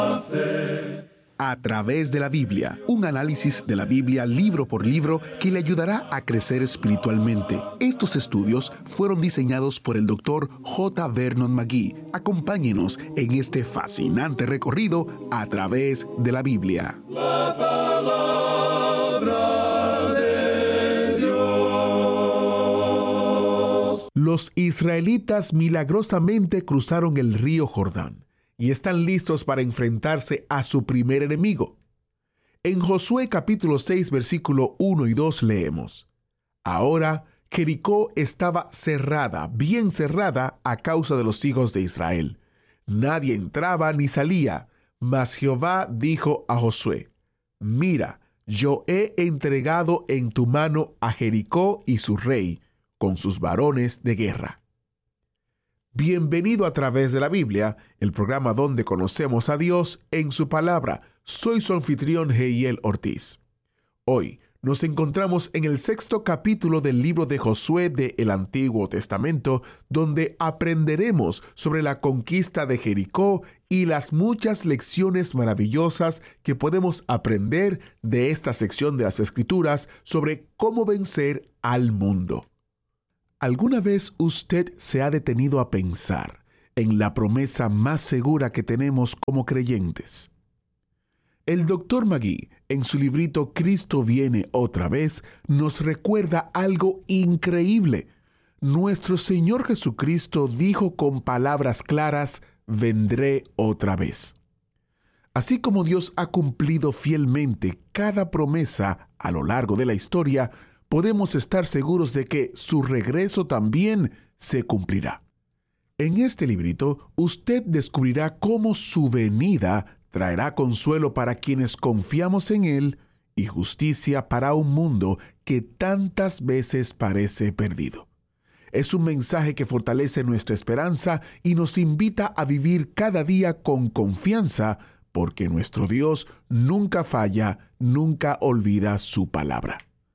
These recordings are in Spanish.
A través de la Biblia, un análisis de la Biblia libro por libro que le ayudará a crecer espiritualmente. Estos estudios fueron diseñados por el Dr. J. Vernon McGee. Acompáñenos en este fascinante recorrido a través de la Biblia. La palabra de Dios. Los israelitas milagrosamente cruzaron el río Jordán y están listos para enfrentarse a su primer enemigo. En Josué capítulo 6, versículo 1 y 2 leemos: Ahora Jericó estaba cerrada, bien cerrada, a causa de los hijos de Israel. Nadie entraba ni salía, mas Jehová dijo a Josué: Mira, yo he entregado en tu mano a Jericó y su rey, con sus varones de guerra. Bienvenido a través de la Biblia, el programa donde conocemos a Dios en su palabra. Soy su anfitrión, Heiel Ortiz. Hoy nos encontramos en el 6º capítulo del libro de Josué del Antiguo Testamento, donde aprenderemos sobre la conquista de Jericó y las muchas lecciones maravillosas que podemos aprender de esta sección de las Escrituras sobre cómo vencer al mundo. ¿Alguna vez usted se ha detenido a pensar en la promesa más segura que tenemos como creyentes? El Dr. McGee, en su librito Cristo viene otra vez, nos recuerda algo increíble. Nuestro Señor Jesucristo dijo con palabras claras: vendré otra vez. Así como Dios ha cumplido fielmente cada promesa a lo largo de la historia, podemos estar seguros de que su regreso también se cumplirá. En este librito, usted descubrirá cómo su venida traerá consuelo para quienes confiamos en Él y justicia para un mundo que tantas veces parece perdido. Es un mensaje que fortalece nuestra esperanza y nos invita a vivir cada día con confianza, porque nuestro Dios nunca falla, nunca olvida su palabra.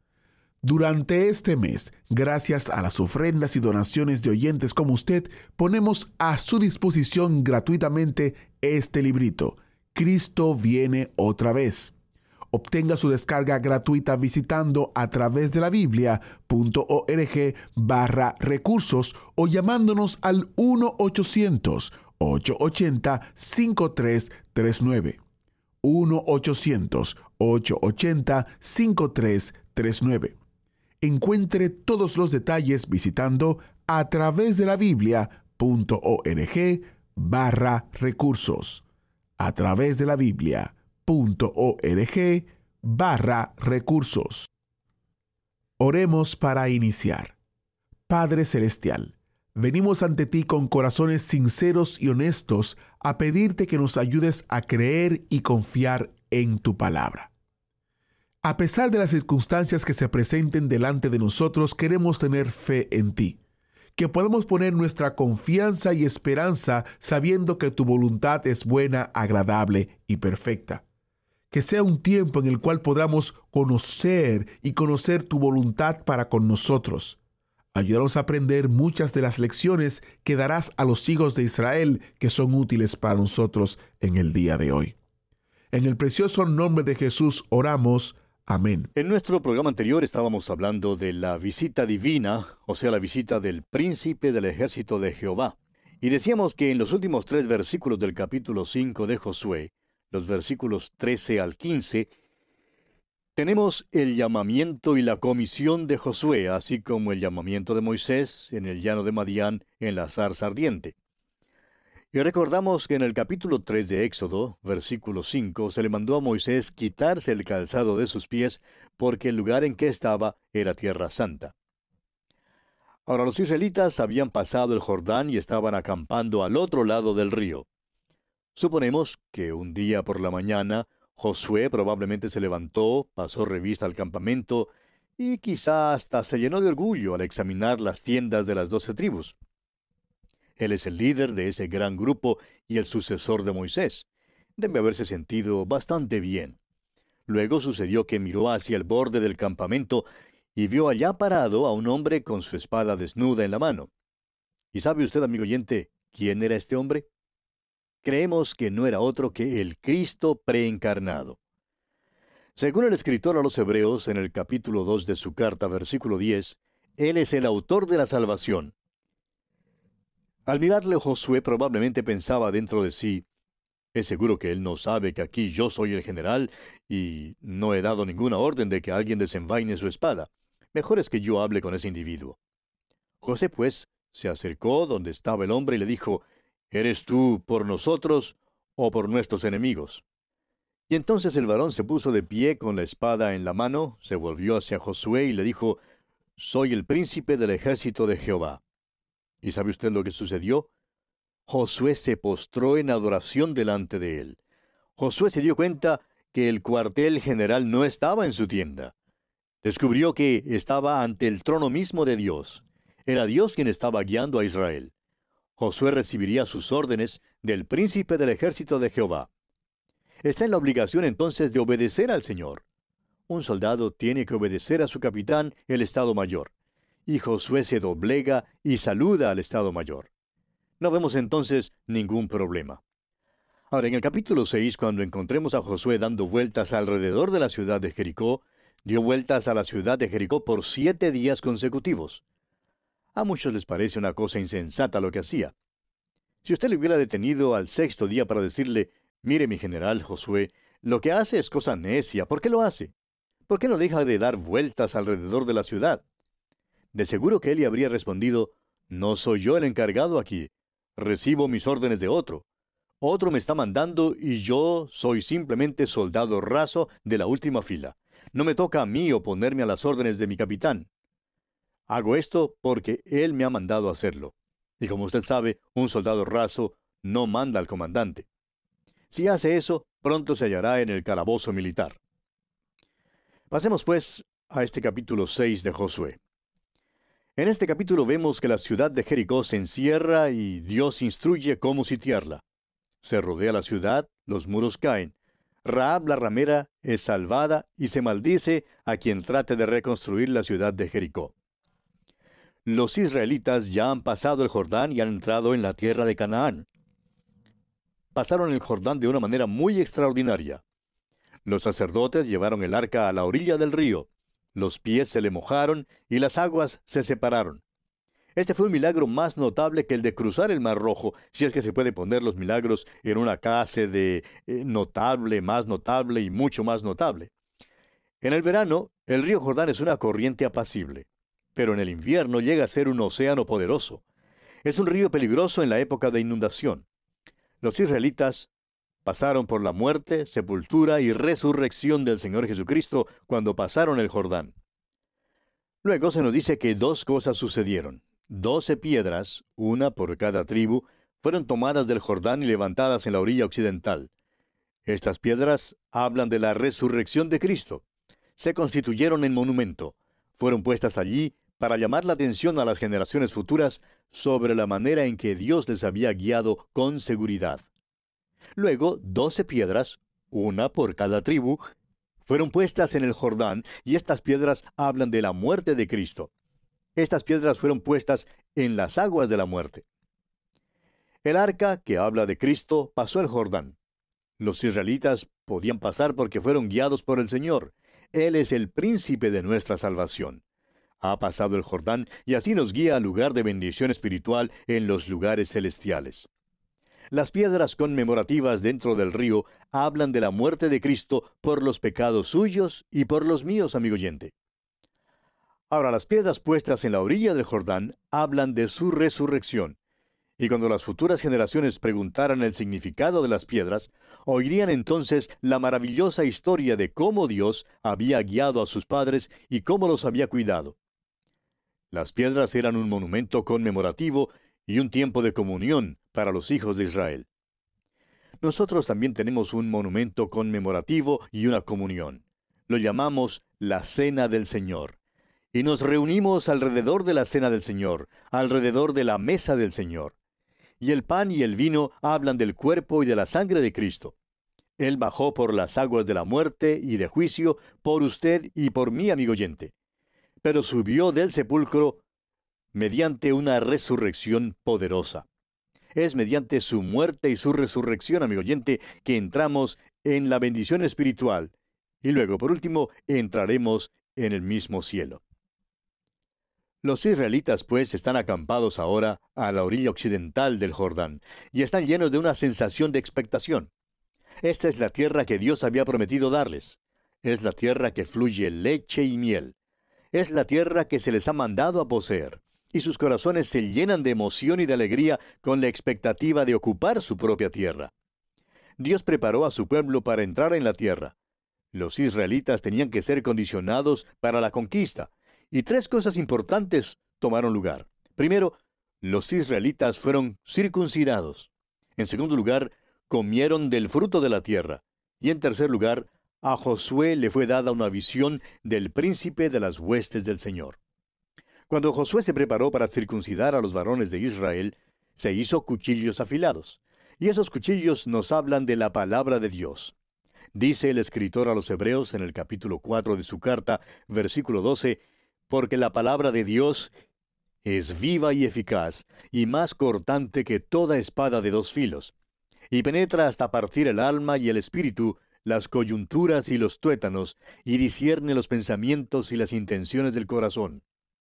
Durante este mes, gracias a las ofrendas y donaciones de oyentes como usted, ponemos a su disposición gratuitamente este librito, Cristo viene otra vez. Obtenga su descarga gratuita visitando a través de la biblia.org/recursos o llamándonos al 1-800-880-5339. 1-800-880-5339. Encuentre todos los detalles visitando a través de la biblia.org/recursos. A través de la biblia.org/recursos. Oremos para iniciar. Padre Celestial, venimos ante ti con corazones sinceros y honestos a pedirte que nos ayudes a creer y confiar en tu palabra. A pesar de las circunstancias que se presenten delante de nosotros, queremos tener fe en ti, que podemos poner nuestra confianza y esperanza sabiendo que tu voluntad es buena, agradable y perfecta. Que sea un tiempo en el cual podamos conocer tu voluntad para con nosotros. Ayúdanos a aprender muchas de las lecciones que darás a los hijos de Israel que son útiles para nosotros en el día de hoy. En el precioso nombre de Jesús oramos. Amén. En nuestro programa anterior estábamos hablando de la visita divina, o sea, la visita del príncipe del ejército de Jehová. Y decíamos que en los últimos 3 versículos del capítulo 5 de Josué, los versículos 13 al 15, tenemos el llamamiento y la comisión de Josué, así como el llamamiento de Moisés en el llano de Madián en la zarza ardiente. Y recordamos que en el capítulo 3 de Éxodo, versículo 5, se le mandó a Moisés quitarse el calzado de sus pies, porque el lugar en que estaba era tierra santa. Ahora los israelitas habían pasado el Jordán y estaban acampando al otro lado del río. Suponemos que un día por la mañana, Josué probablemente se levantó, pasó revista al campamento, y quizá hasta se llenó de orgullo al examinar las tiendas de las 12 tribus. Él es el líder de ese gran grupo y el sucesor de Moisés. Debe haberse sentido bastante bien. Luego sucedió que miró hacia el borde del campamento y vio allá parado a un hombre con su espada desnuda en la mano. ¿Y sabe usted, amigo oyente, quién era este hombre? creemos que no era otro que el Cristo preencarnado. Según el escritor a los Hebreos, en el capítulo 2 de su carta, versículo 10, Él es el autor de la salvación. Al mirarle, Josué probablemente pensaba dentro de sí, es seguro que él no sabe que aquí yo soy el general y no he dado ninguna orden de que alguien desenvaine su espada. Mejor es que yo hable con ese individuo. José, pues, se acercó donde estaba el hombre y le dijo, ¿eres tú por nosotros o por nuestros enemigos? Y entonces el varón se puso de pie con la espada en la mano, se volvió hacia Josué y le dijo, soy el príncipe del ejército de Jehová. ¿Y sabe usted lo que sucedió? Josué se postró en adoración delante de él. Josué se dio cuenta que el cuartel general no estaba en su tienda. Descubrió que estaba ante el trono mismo de Dios. Era Dios quien estaba guiando a Israel. Josué recibiría sus órdenes del príncipe del ejército de Jehová. Está en la obligación entonces de obedecer al Señor. Un soldado tiene que obedecer a su capitán, el Estado Mayor. Y Josué se doblega y saluda al Estado Mayor. No vemos entonces ningún problema. Ahora, en el capítulo 6, cuando encontremos a Josué dando vueltas alrededor de la ciudad de Jericó, dio vueltas a la ciudad de Jericó por 7 días consecutivos. A muchos les parece una cosa insensata lo que hacía. Si usted le hubiera detenido al 6º día para decirle, mire mi general Josué, lo que hace es cosa necia, ¿por qué lo hace? ¿Por qué no deja de dar vueltas alrededor de la ciudad? De seguro que él le habría respondido, no soy yo el encargado aquí. Recibo mis órdenes de otro. Otro me está mandando y yo soy simplemente soldado raso de la última fila. No me toca a mí oponerme a las órdenes de mi capitán. Hago esto porque él me ha mandado a hacerlo. Y como usted sabe, un soldado raso no manda al comandante. Si hace eso, pronto se hallará en el calabozo militar. Pasemos pues a este capítulo 6 de Josué. En este capítulo vemos que la ciudad de Jericó se encierra y Dios instruye cómo sitiarla. Se rodea la ciudad, los muros caen. Rahab la ramera es salvada y se maldice a quien trate de reconstruir la ciudad de Jericó. Los israelitas ya han pasado el Jordán y han entrado en la tierra de Canaán. Pasaron el Jordán de una manera muy extraordinaria. Los sacerdotes llevaron el arca a la orilla del río. Los pies se le mojaron y las aguas se separaron. Este fue un milagro más notable que el de cruzar el Mar Rojo, si es que se puede poner los milagros en una clase de notable, más notable y mucho más notable. En el verano, el río Jordán es una corriente apacible, pero en el invierno llega a ser un océano poderoso. Es un río peligroso en la época de inundación. Los israelitas pasaron por la muerte, sepultura y resurrección del Señor Jesucristo cuando pasaron el Jordán. Luego se nos dice que 2 cosas sucedieron. 12 piedras, una por cada tribu, fueron tomadas del Jordán y levantadas en la orilla occidental. Estas piedras hablan de la resurrección de Cristo. Se constituyeron en monumento. Fueron puestas allí para llamar la atención a las generaciones futuras sobre la manera en que Dios les había guiado con seguridad. Luego, 12 piedras, una por cada tribu, fueron puestas en el Jordán, y estas piedras hablan de la muerte de Cristo. Estas piedras fueron puestas en las aguas de la muerte. El arca, que habla de Cristo, pasó el Jordán. Los israelitas podían pasar porque fueron guiados por el Señor. Él es el príncipe de nuestra salvación. Ha pasado el Jordán y así nos guía al lugar de bendición espiritual en los lugares celestiales. Las piedras conmemorativas dentro del río hablan de la muerte de Cristo por los pecados suyos y por los míos, amigo oyente. Ahora, las piedras puestas en la orilla del Jordán hablan de su resurrección. Y cuando las futuras generaciones preguntaran el significado de las piedras, oirían entonces la maravillosa historia de cómo Dios había guiado a sus padres y cómo los había cuidado. Las piedras eran un monumento conmemorativo y un tiempo de comunión para los hijos de Israel. Nosotros también tenemos un monumento conmemorativo y una comunión. Lo llamamos la Cena del Señor. Y nos reunimos alrededor de la Cena del Señor, alrededor de la mesa del Señor. Y el pan y el vino hablan del cuerpo y de la sangre de Cristo. Él bajó por las aguas de la muerte y de juicio por usted y por mí, amigo oyente. Pero subió del sepulcro mediante una resurrección poderosa. Es mediante su muerte y su resurrección, amigo oyente, que entramos en la bendición espiritual. Y luego, por último, entraremos en el mismo cielo. Los israelitas, pues, están acampados ahora a la orilla occidental del Jordán, y están llenos de una sensación de expectación. Esta es la tierra que Dios había prometido darles. Es la tierra que fluye leche y miel. Es la tierra que se les ha mandado a poseer. Y sus corazones se llenan de emoción y de alegría con la expectativa de ocupar su propia tierra. Dios preparó a su pueblo para entrar en la tierra. Los israelitas tenían que ser condicionados para la conquista, y tres cosas importantes tomaron lugar. Primero, los israelitas fueron circuncidados. En segundo lugar, comieron del fruto de la tierra. Y en tercer lugar, a Josué le fue dada una visión del príncipe de las huestes del Señor. Cuando Josué se preparó para circuncidar a los varones de Israel, se hizo cuchillos afilados. Y esos cuchillos nos hablan de la palabra de Dios. Dice el escritor a los Hebreos en el capítulo 4 de su carta, versículo 12, porque la palabra de Dios es viva y eficaz, y más cortante que toda espada de dos filos, y penetra hasta partir el alma y el espíritu, las coyunturas y los tuétanos, y discierne los pensamientos y las intenciones del corazón.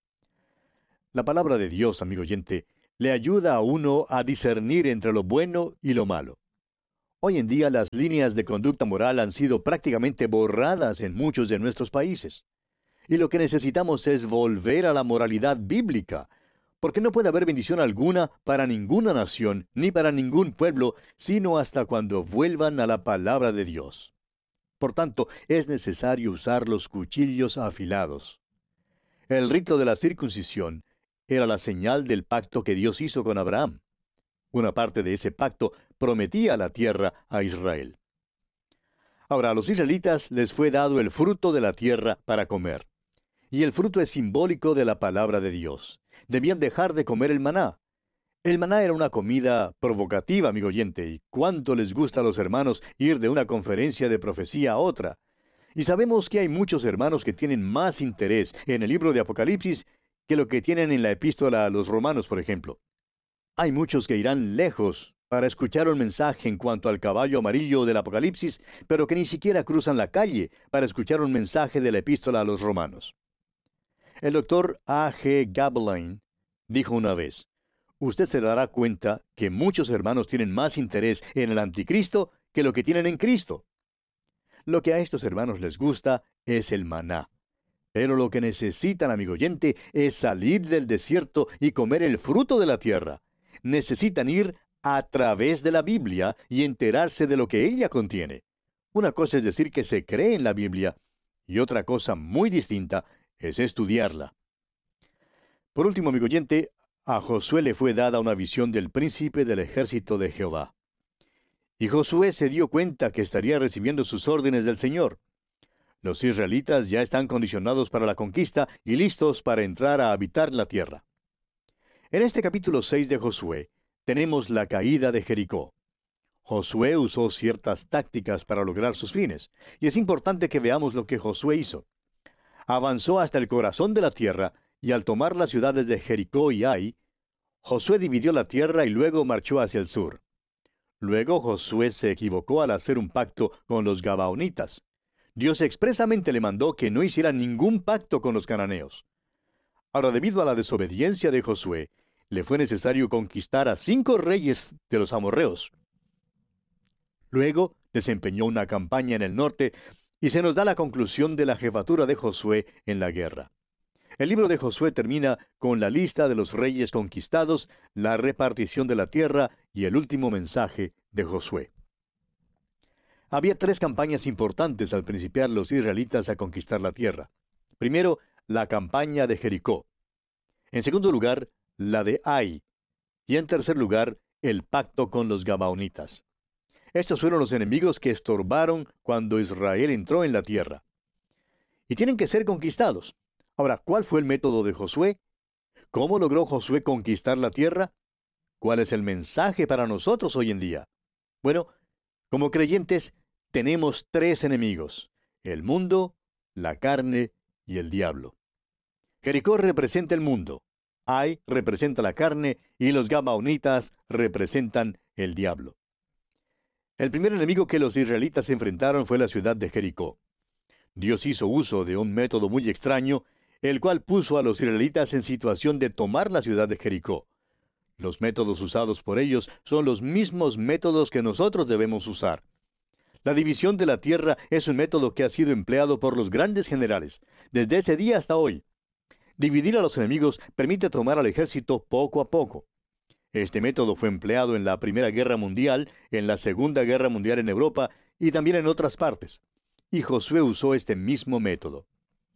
La palabra de Dios, amigo oyente, le ayuda a uno a discernir entre lo bueno y lo malo. Hoy en día las líneas de conducta moral han sido prácticamente borradas en muchos de nuestros países. Y lo que necesitamos es volver a la moralidad bíblica, porque no puede haber bendición alguna para ninguna nación ni para ningún pueblo, sino hasta cuando vuelvan a la palabra de Dios. Por tanto, es necesario usar los cuchillos afilados. El rito de la circuncisión era la señal del pacto que Dios hizo con Abraham. Una parte de ese pacto prometía la tierra a Israel. Ahora, a los israelitas les fue dado el fruto de la tierra para comer. Y el fruto es simbólico de la palabra de Dios. Debían dejar de comer el maná. El maná era una comida provocativa, amigo oyente, y cuánto les gusta a los hermanos ir de una conferencia de profecía a otra. Y sabemos que hay muchos hermanos que tienen más interés en el libro de Apocalipsis que lo que tienen en la epístola a los romanos, por ejemplo. Hay muchos que irán lejos para escuchar un mensaje en cuanto al caballo amarillo del Apocalipsis, pero que ni siquiera cruzan la calle para escuchar un mensaje de la epístola a los romanos. El doctor A. G. Gaebelein dijo una vez, usted se dará cuenta que muchos hermanos tienen más interés en el anticristo que lo que tienen en Cristo. Lo que a estos hermanos les gusta es el maná. Pero lo que necesitan, amigo oyente, es salir del desierto y comer el fruto de la tierra. Necesitan ir a través de la Biblia y enterarse de lo que ella contiene. Una cosa es decir que se cree en la Biblia, y otra cosa muy distinta es estudiarla. Por último, amigo oyente, a Josué le fue dada una visión del príncipe del ejército de Jehová. Y Josué se dio cuenta que estaría recibiendo sus órdenes del Señor. Los israelitas ya están condicionados para la conquista y listos para entrar a habitar la tierra. En este capítulo 6 de Josué, tenemos la caída de Jericó. Josué usó ciertas tácticas para lograr sus fines, y es importante que veamos lo que Josué hizo. Avanzó hasta el corazón de la tierra, y al tomar las ciudades de Jericó y Ai, Josué dividió la tierra y luego marchó hacia el sur. Luego Josué se equivocó al hacer un pacto con los gabaonitas. Dios expresamente le mandó que no hiciera ningún pacto con los cananeos. Ahora, debido a la desobediencia de Josué, le fue necesario conquistar a 5 reyes de los amorreos. Luego desempeñó una campaña en el norte y se nos da la conclusión de la jefatura de Josué en la guerra. El libro de Josué termina con la lista de los reyes conquistados, la repartición de la tierra y el último mensaje de Josué. Había 3 campañas importantes al principiar los israelitas a conquistar la tierra. Primero, la campaña de Jericó. En segundo lugar, la de Ai. Y en tercer lugar, el pacto con los gabaonitas. Estos fueron los enemigos que estorbaron cuando Israel entró en la tierra. Y tienen que ser conquistados. Ahora, ¿cuál fue el método de Josué? ¿Cómo logró Josué conquistar la tierra? ¿Cuál es el mensaje para nosotros hoy en día? Bueno, como creyentes, tenemos 3 enemigos: el mundo, la carne y el diablo. Jericó representa el mundo. Ai representa la carne y los gabaonitas representan el diablo. El primer enemigo que los israelitas enfrentaron fue la ciudad de Jericó. Dios hizo uso de un método muy extraño, el cual puso a los israelitas en situación de tomar la ciudad de Jericó. Los métodos usados por ellos son los mismos métodos que nosotros debemos usar. La división de la tierra es un método que ha sido empleado por los grandes generales, desde ese día hasta hoy. Dividir a los enemigos permite tomar al ejército poco a poco. Este método fue empleado en la Primera Guerra Mundial, en la Segunda Guerra Mundial en Europa y también en otras partes. Y Josué usó este mismo método.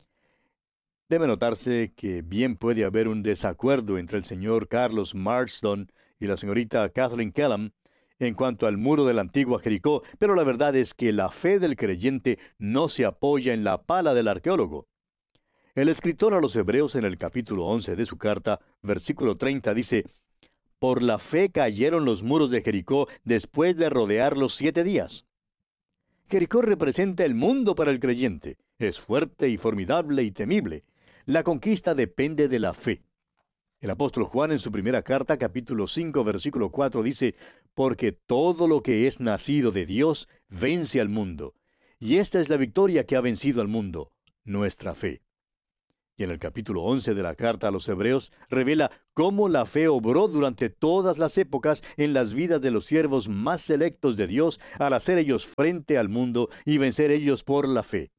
Debe notarse que bien puede haber un desacuerdo entre el señor Carlos Marston y la señorita Kathleen Kellam en cuanto al muro de la antigua Jericó, pero la verdad es que la fe del creyente no se apoya en la pala del arqueólogo. El escritor a los Hebreos en el capítulo 11 de su carta, versículo 30, dice: «Por la fe cayeron los muros de Jericó después de rodearlos 7 días». Jericó representa el mundo para el creyente. Es fuerte y formidable y temible. La conquista depende de la fe. El apóstol Juan en su primera carta, capítulo 5, versículo 4, dice: «Porque todo lo que es nacido de Dios vence al mundo. Y esta es la victoria que ha vencido al mundo, nuestra fe». Y en el capítulo 11 de la carta a los Hebreos revela cómo la fe obró durante todas las épocas en las vidas de los siervos más selectos de Dios al hacer ellos frente al mundo y vencer ellos por la fe.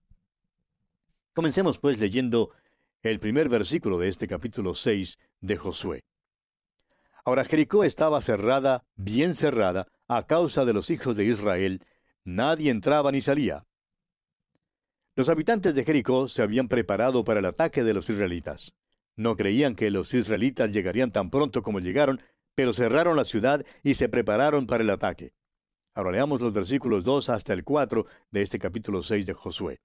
Comencemos pues leyendo el primer versículo de este capítulo 6 de Josué. Ahora Jericó estaba cerrada, bien cerrada, a causa de los hijos de Israel. Nadie entraba ni salía. Los habitantes de Jericó se habían preparado para el ataque de los israelitas. No creían que los israelitas llegarían tan pronto como llegaron, pero cerraron la ciudad y se prepararon para el ataque. Ahora leamos los versículos 2 hasta el 4 de este capítulo 6 de Josué.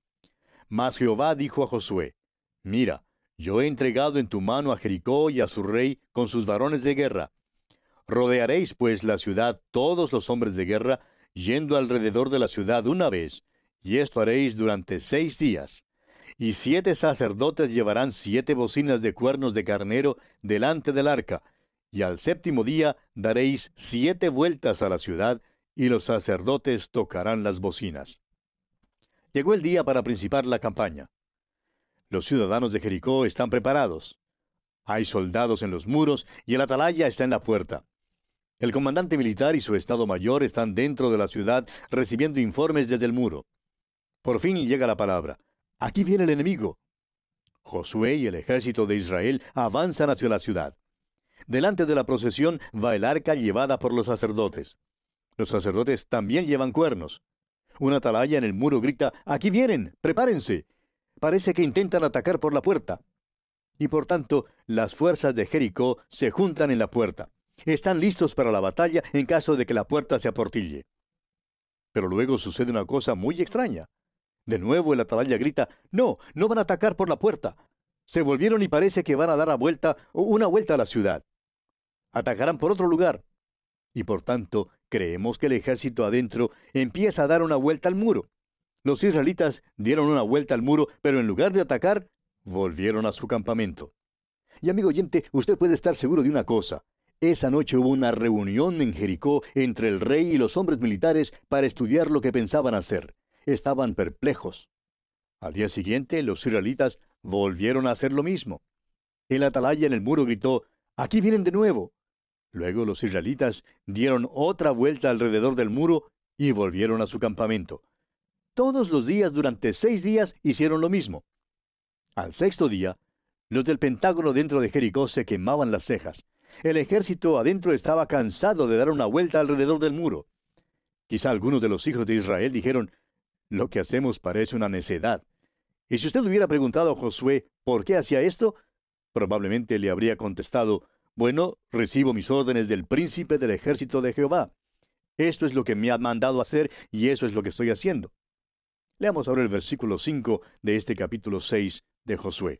Mas Jehová dijo a Josué: «Mira, yo he entregado en tu mano a Jericó y a su rey con sus varones de guerra. Rodearéis pues la ciudad todos los hombres de guerra, yendo alrededor de la ciudad una vez, y esto haréis durante 6 días. Y 7 sacerdotes llevarán 7 bocinas de cuernos de carnero delante del arca, y al 7º día daréis 7 vueltas a la ciudad, y los sacerdotes tocarán las bocinas». Llegó el día para principar la campaña. Los ciudadanos de Jericó están preparados. Hay soldados en los muros y el atalaya está en la puerta. El comandante militar y su estado mayor están dentro de la ciudad recibiendo informes desde el muro. Por fin llega la palabra: «Aquí viene el enemigo». Josué y el ejército de Israel avanzan hacia la ciudad. Delante de la procesión va el arca llevada por los sacerdotes. Los sacerdotes también llevan cuernos. Una atalaya en el muro grita: «Aquí vienen, prepárense». Parece que intentan atacar por la puerta. Y por tanto, las fuerzas de Jericó se juntan en la puerta. Están listos para la batalla en caso de que la puerta se aportille. Pero luego sucede una cosa muy extraña. De nuevo el atalaya grita: «No, no van a atacar por la puerta». Se volvieron y parece que van a dar una vuelta a la ciudad. Atacarán por otro lugar. Y por tanto, creemos que el ejército adentro empieza a dar una vuelta al muro. Los israelitas dieron una vuelta al muro, pero en lugar de atacar, volvieron a su campamento. Y amigo oyente, usted puede estar seguro de una cosa. Esa noche hubo una reunión en Jericó entre el rey y los hombres militares para estudiar lo que pensaban hacer. Estaban perplejos. Al día siguiente, los israelitas volvieron a hacer lo mismo. El atalaya en el muro gritó: «Aquí vienen de nuevo». Luego los israelitas dieron otra vuelta alrededor del muro y volvieron a su campamento. Todos los días durante 6 días hicieron lo mismo. Al 6º día, los del Pentágono dentro de Jericó se quemaban las cejas. El ejército adentro estaba cansado de dar una vuelta alrededor del muro. Quizá algunos de los hijos de Israel dijeron: «Lo que hacemos parece una necedad». Y si usted hubiera preguntado a Josué por qué hacía esto, probablemente le habría contestado: «Bueno, recibo mis órdenes del príncipe del ejército de Jehová. Esto es lo que me ha mandado hacer y eso es lo que estoy haciendo». Leamos ahora el versículo 5 de este capítulo 6 de Josué.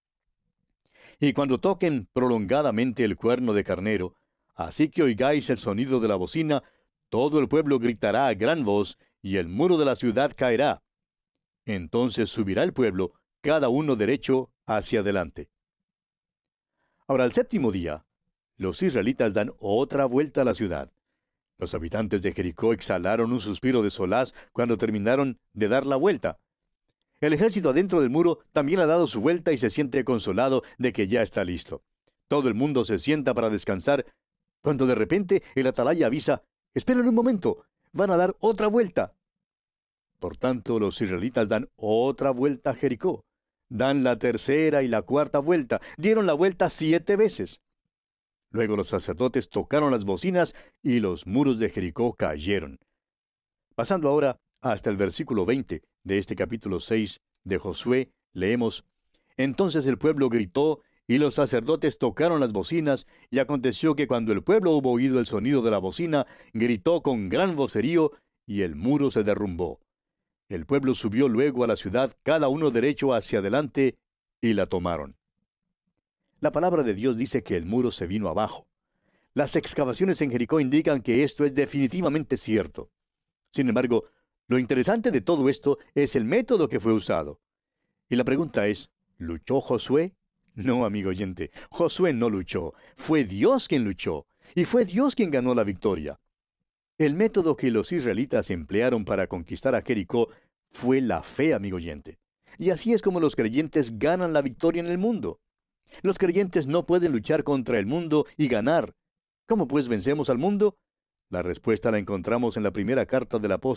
«Y cuando toquen prolongadamente el cuerno de carnero, así que oigáis el sonido de la bocina, todo el pueblo gritará a gran voz, y el muro de la ciudad caerá. Entonces subirá el pueblo, cada uno derecho hacia adelante». Ahora, al séptimo día, los israelitas dan otra vuelta a la ciudad. Los habitantes de Jericó exhalaron un suspiro de solaz cuando terminaron de dar la vuelta. El ejército adentro del muro también ha dado su vuelta y se siente consolado de que ya está listo. Todo el mundo se sienta para descansar, cuando de repente el atalaya avisa: «Esperen un momento, van a dar otra vuelta». Por tanto, los israelitas dan otra vuelta a Jericó. Dan la tercera y la cuarta vuelta. Dieron la vuelta 7 veces. Luego los sacerdotes tocaron las bocinas y los muros de Jericó cayeron. Pasando ahora hasta el versículo 20 de este capítulo 6 de Josué, leemos: «Entonces el pueblo gritó, y los sacerdotes tocaron las bocinas, y aconteció que cuando el pueblo hubo oído el sonido de la bocina, gritó con gran vocerío, y el muro se derrumbó. El pueblo subió luego a la ciudad, cada uno derecho hacia adelante, y la tomaron». La palabra de Dios dice que el muro se vino abajo. Las excavaciones en Jericó indican que esto es definitivamente cierto. Sin embargo, lo interesante de todo esto es el método que fue usado. Y la pregunta es, ¿luchó Josué? No, amigo oyente, Josué no luchó. Fue Dios quien luchó, y fue Dios quien ganó la victoria. El método que los israelitas emplearon para conquistar a Jericó fue la fe, amigo oyente. Y así es como los creyentes ganan la victoria en el mundo. Los creyentes no pueden luchar contra el mundo y ganar. ¿Cómo pues vencemos al mundo? La respuesta la encontramos en la primera carta del apóstol